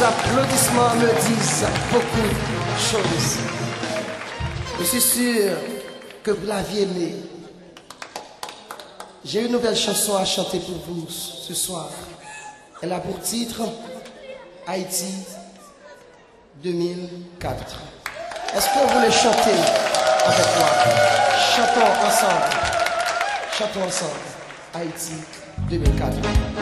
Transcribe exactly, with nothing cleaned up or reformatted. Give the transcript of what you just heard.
applaudissements me disent beaucoup de choses. Je suis sûr que vous l'aviez aimé. J'ai une nouvelle chanson à chanter pour vous ce soir. Elle a pour titre Haïti deux mille quatre. Est-ce que vous voulez chanter avec moi? Chantons ensemble. Chantons ensemble. Haïti deux mille quatre.